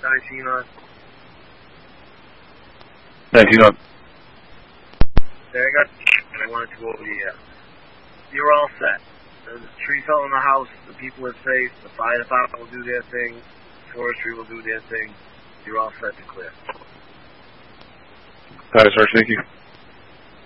19 on. 19 on. There, I got I wanted to go over the you're all set. The tree fell in the house, the people are safe, the fire department will do their thing, forestry will do their thing. You're all set to clear. All right, Sarge, thank you.